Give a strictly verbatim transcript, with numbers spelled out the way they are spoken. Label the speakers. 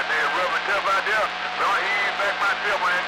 Speaker 1: out there, rubbing tough out there. But I ease back myself when I